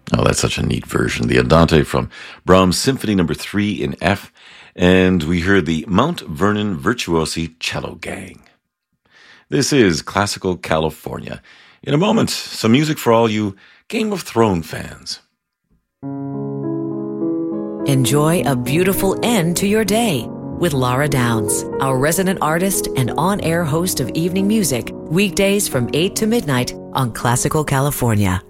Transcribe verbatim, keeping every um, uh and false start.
Oh, that's such a neat version. The Andante from Brahms Symphony Number Three in F, and we heard the Mount Vernon Virtuosi Cello Gang. This is Classical California. In a moment, some music for all you Game of Thrones fans. Enjoy a beautiful end to your day with Laura Downs, our resident artist and on-air host of evening music, weekdays from eight to midnight on Classical California.